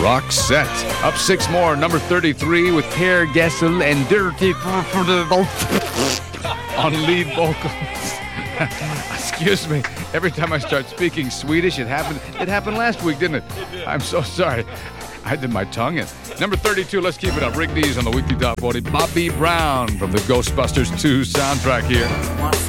Roxette. Up 6 more, number 33 with Per Gessel and Dirty on lead vocals. Excuse me. Every time I start speaking Swedish, it happened last week, didn't it? I'm so sorry. I did my tongue in. Number 32, let's keep it up. Rick Dees on the Weekly Top 40. Bobby Brown from the Ghostbusters 2 soundtrack here.